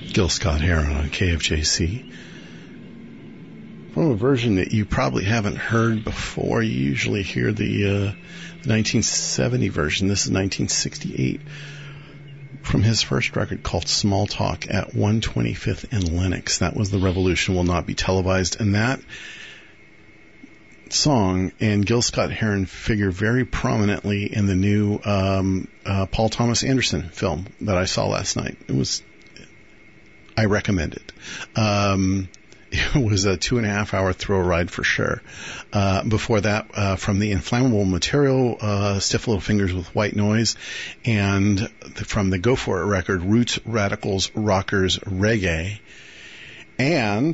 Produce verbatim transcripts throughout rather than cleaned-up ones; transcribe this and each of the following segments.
Gil Scott-Heron on K F J C. From a version that you probably haven't heard before. You usually hear the uh, nineteen seventy version. This is nineteen sixty-eight from his first record called Small Talk at one twenty-fifth and Lenox. That was The Revolution Will Not Be Televised. And that song and Gil Scott-Heron figure very prominently in the new um, uh, Paul Thomas Anderson film that I saw last night. It was... I recommend it. Um, it was a two and a half hour thrill ride for sure. Uh, before that, uh, from the Inflammable Material, uh, Stiff Little Fingers with White Noise, and the, from the Go For It record, Roots, Radicals, Rockers, Reggae, and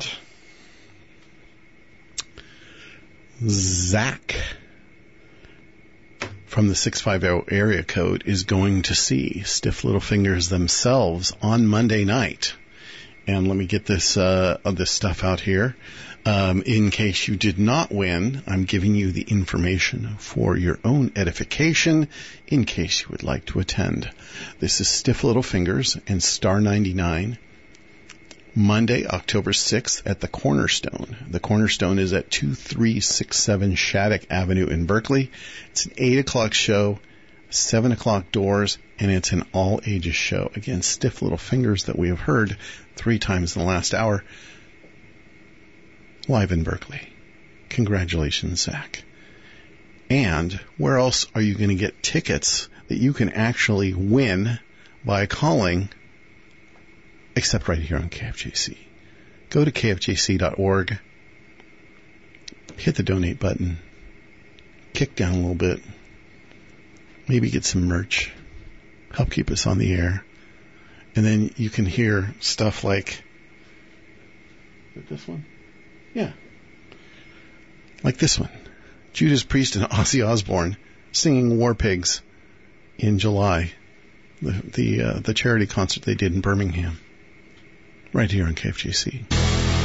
Zach from the six five zero area code is going to see Stiff Little Fingers themselves on Monday night. And let me get this uh, this stuff out here. Um, in case you did not win, I'm giving you the information for your own edification in case you would like to attend. This is Stiff Little Fingers and Star ninety-nine, Monday, October sixth at the Cornerstone. The Cornerstone is at two three six seven Shattuck Avenue in Berkeley. It's an eight o'clock show, seven o'clock doors, and it's an all-ages show. Again, Stiff Little Fingers that we have heard three times in the last hour, live in Berkeley. Congratulations, Zach. And where else are you going to get tickets that you can actually win by calling, except right here on K F J C? Go to K F J C dot org, hit the donate button, kick down a little bit, maybe get some merch, help keep us on the air. And then you can hear stuff like, is it this one? Yeah. Like this one. Judas Priest and Ozzy Osbourne singing War Pigs in July. The the, uh, the charity concert they did in Birmingham. Right here on K F J C.